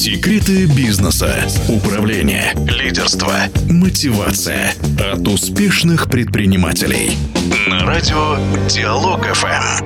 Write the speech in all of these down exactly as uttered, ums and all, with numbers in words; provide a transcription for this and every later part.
Секреты бизнеса, управления, лидерства, мотивация от успешных предпринимателей. На радио Диалог эф эм.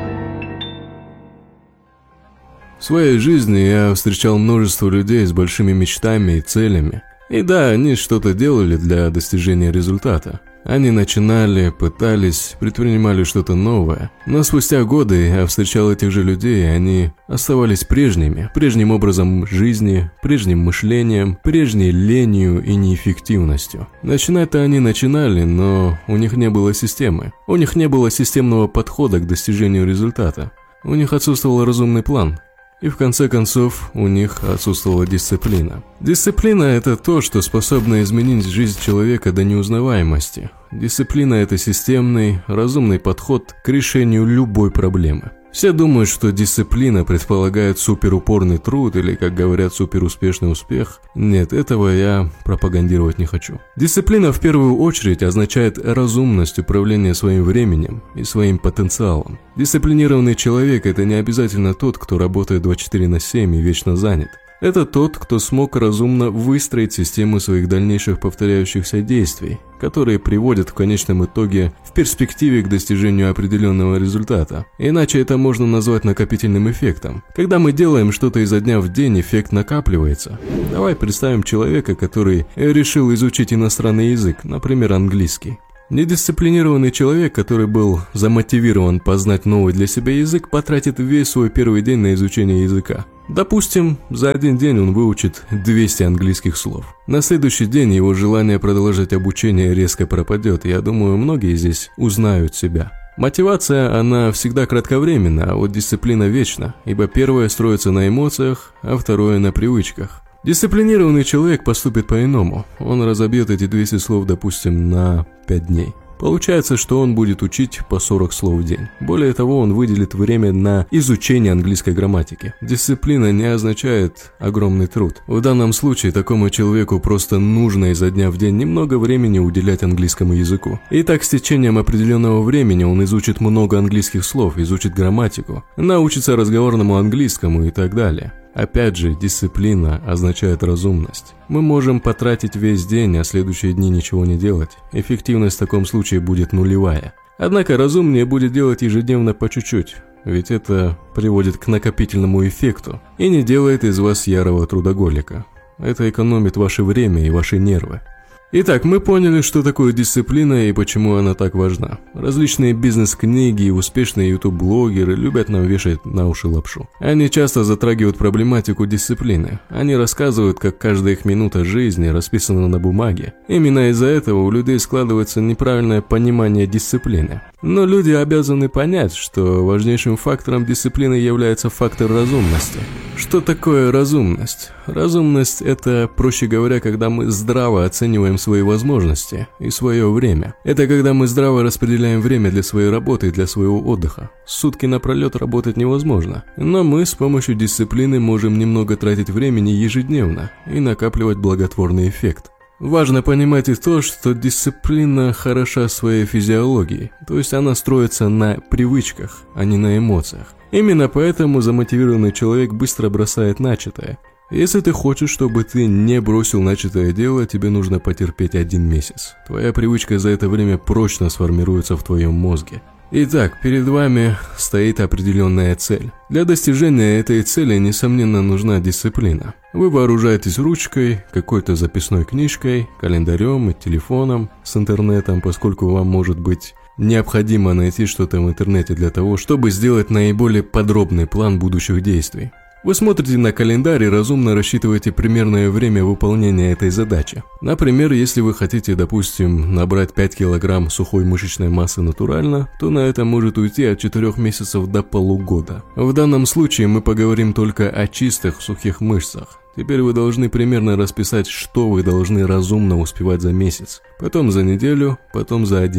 В своей жизни я встречал множество людей с большими мечтами и целями. И да, они что-то делали для достижения результата. Они начинали, пытались, предпринимали что-то новое. Но спустя годы я встречал этих же людей, и они оставались прежними, прежним образом жизни, прежним мышлением, прежней ленью и неэффективностью. Начинать-то они начинали, но у них не было системы. У них не было системного подхода к достижению результата. У них отсутствовал разумный план. И в конце концов, у них отсутствовала дисциплина. Дисциплина – это то, что способно изменить жизнь человека до неузнаваемости. Дисциплина – это системный, разумный подход к решению любой проблемы. Все думают, что дисциплина предполагает суперупорный труд или, как говорят, суперуспешный успех. Нет, этого я пропагандировать не хочу. Дисциплина в первую очередь означает разумность управления своим временем и своим потенциалом. Дисциплинированный человек – это не обязательно тот, кто работает двадцать четыре на семь и вечно занят. Это тот, кто смог разумно выстроить систему своих дальнейших повторяющихся действий, которые приводят в конечном итоге в перспективе к достижению определенного результата. Иначе это можно назвать накопительным эффектом. Когда мы делаем что-то изо дня в день, эффект накапливается. Давай представим человека, который решил изучить иностранный язык, например, английский. Недисциплинированный человек, который был замотивирован познать новый для себя язык, потратит весь свой первый день на изучение языка. Допустим, за один день он выучит двести английских слов. На следующий день его желание продолжать обучение резко пропадет, и я думаю, многие здесь узнают себя. Мотивация, она всегда кратковременна, а вот дисциплина вечна, ибо первое строится на эмоциях, а второе на привычках. Дисциплинированный человек поступит по-иному. Он разобьет эти двести слов, допустим, на пять дней. Получается, что он будет учить по сорок слов в день. Более того, он выделит время на изучение английской грамматики. Дисциплина не означает огромный труд. В данном случае такому человеку просто нужно изо дня в день немного времени уделять английскому языку. И так с течением определенного времени он изучит много английских слов, изучит грамматику, научится разговорному английскому и так далее. Опять же, дисциплина означает разумность. Мы можем потратить весь день, а следующие дни ничего не делать. Эффективность в таком случае будет нулевая. Однако разумнее будет делать ежедневно по чуть-чуть, ведь это приводит к накопительному эффекту и не делает из вас ярого трудоголика. Это экономит ваше время и ваши нервы. Итак, мы поняли, что такое дисциплина и почему она так важна. Различные бизнес-книги и успешные ютуб-блогеры любят нам вешать на уши лапшу. Они часто затрагивают проблематику дисциплины. Они рассказывают, как каждая их минута жизни расписана на бумаге. Именно из-за этого у людей складывается неправильное понимание дисциплины. Но люди обязаны понять, что важнейшим фактором дисциплины является фактор разумности. Что такое разумность? Разумность – это, проще говоря, когда мы здраво оцениваем свои возможности и свое время. Это когда мы здраво распределяем время для своей работы и для своего отдыха. Сутки напролет работать невозможно, но мы с помощью дисциплины можем немного тратить времени ежедневно и накапливать благотворный эффект. Важно понимать и то, что дисциплина хороша своей физиологией, то есть она строится на привычках, а не на эмоциях. Именно поэтому замотивированный человек быстро бросает начатое. Если ты хочешь, чтобы ты не бросил начатое дело, тебе нужно потерпеть один месяц. Твоя привычка за это время прочно сформируется в твоем мозге. Итак, перед вами стоит определенная цель. Для достижения этой цели, несомненно, нужна дисциплина. Вы вооружаетесь ручкой, какой-то записной книжкой, календарем и телефоном с интернетом, поскольку вам может быть необходимо найти что-то в интернете для того, чтобы сделать наиболее подробный план будущих действий. Вы смотрите на календарь и разумно рассчитываете примерное время выполнения этой задачи. Например, если вы хотите, допустим, набрать пять килограмм сухой мышечной массы натурально, то на это может уйти от четырёх месяцев до полугода. В данном случае мы поговорим только о чистых сухих мышцах. Теперь вы должны примерно расписать, что вы должны разумно успевать за месяц, потом за неделю, потом за один день.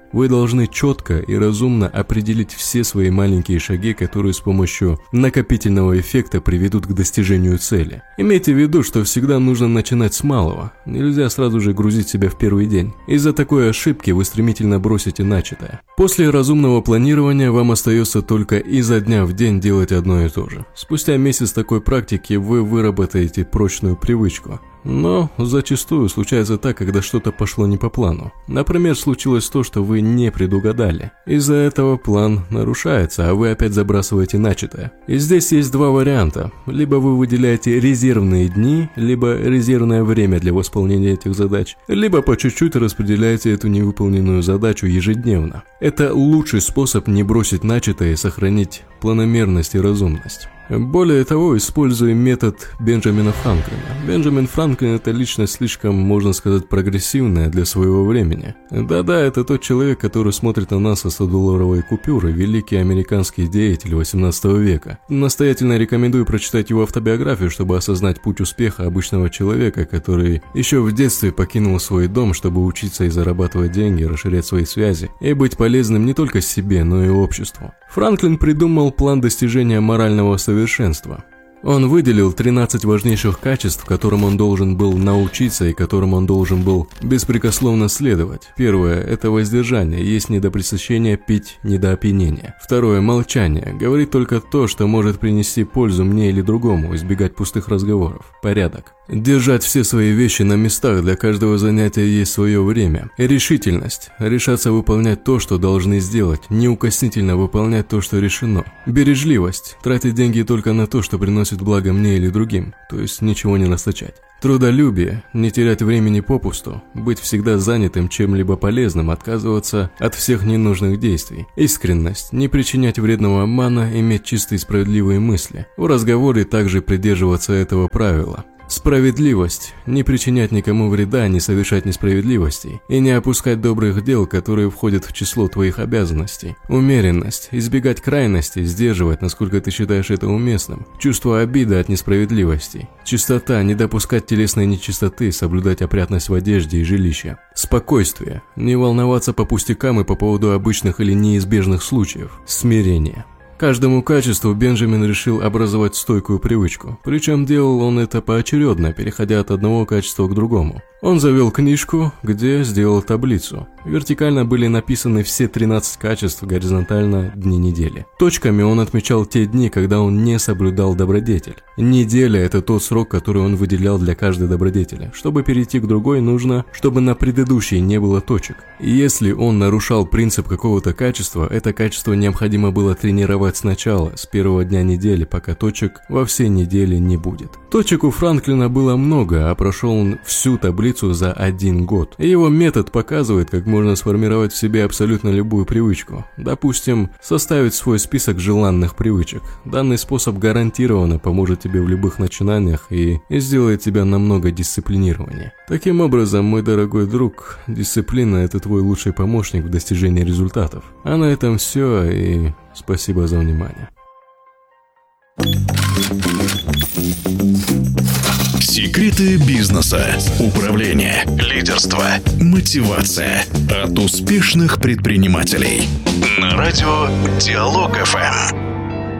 Вы должны четко и разумно определить все свои маленькие шаги, которые с помощью накопительного эффекта приведут к достижению цели. Имейте в виду, что всегда нужно начинать с малого. Нельзя сразу же грузить себя в первый день. Из-за такой ошибки вы стремительно бросите начатое. После разумного планирования вам остается только изо дня в день делать одно и то же. Спустя месяц такой практики вы выработаете прочную привычку. Но зачастую случается так, когда что-то пошло не по плану. Например, случилось то, что вы не предугадали. Из-за этого план нарушается, а вы опять забрасываете начатое. И здесь есть два варианта. Либо вы выделяете резервные дни, либо резервное время для восполнения этих задач, либо по чуть-чуть распределяете эту невыполненную задачу ежедневно. Это лучший способ не бросить начатое и сохранить планомерность и разумность. Более того, используем метод Бенджамина Франклина. Бенджамин Франклин – это личность слишком, можно сказать, прогрессивная для своего времени. Да-да, это тот человек, который смотрит на нас со сто-долларовой купюры, великий американский деятель восемнадцатого века. Настоятельно рекомендую прочитать его автобиографию, чтобы осознать путь успеха обычного человека, который еще в детстве покинул свой дом, чтобы учиться и зарабатывать деньги, расширять свои связи и быть полезным не только себе, но и обществу. Франклин придумал план достижения морального совершенства. Он выделил тринадцать важнейших качеств, которым он должен был научиться и которым он должен был беспрекословно следовать. Первое – это воздержание, есть не до пресыщения, пить не до опьянения. Второе – молчание, говорить только то, что может принести пользу мне или другому, избегать пустых разговоров. Порядок. Держать все свои вещи на местах, для каждого занятия есть свое время. Решительность. Решаться выполнять то, что должны сделать, неукоснительно выполнять то, что решено. Бережливость. Тратить деньги только на то, что приносит благо мне или другим, то есть ничего не расточать. Трудолюбие, не терять времени попусту, быть всегда занятым чем-либо полезным, отказываться от всех ненужных действий. Искренность, не причинять вредного обмана, иметь чистые и справедливые мысли. В разговоре также придерживаться этого правила. Справедливость, не причинять никому вреда, не совершать несправедливостей и не опускать добрых дел, которые входят в число твоих обязанностей. Умеренность, избегать крайностей, сдерживать, насколько ты считаешь это уместным. Чувство обиды от несправедливостей. Чистота, не допускать телесной нечистоты, соблюдать опрятность в одежде и жилище. Спокойствие, не волноваться по пустякам и по поводу обычных или неизбежных случаев. Смирение. Каждому качеству Бенджамин решил образовать стойкую привычку, причем делал он это поочередно, переходя от одного качества к другому. Он завел книжку, где сделал таблицу. Вертикально были написаны все тринадцать качеств, горизонтально – дни недели. Точками он отмечал те дни, когда он не соблюдал добродетель. Неделя – это тот срок, который он выделял для каждой добродетели. Чтобы перейти к другой, нужно, чтобы на предыдущей не было точек. И если он нарушал принцип какого-то качества, это качество необходимо было тренировать сначала, с первого дня недели, пока точек во всей неделе не будет. Точек у Франклина было много, а прошел он всю таблицу за один год. И его метод показывает, как можно сформировать в себе абсолютно любую привычку. Допустим, составить свой список желанных привычек. Данный способ гарантированно поможет тебе в любых начинаниях и, и сделает тебя намного дисциплинированнее. Таким образом, мой дорогой друг, дисциплина – это твой лучший помощник в достижении результатов. А на этом все, и спасибо за внимание. Секреты бизнеса, управление, лидерство, мотивация от успешных предпринимателей. На радио Диалог эф эм.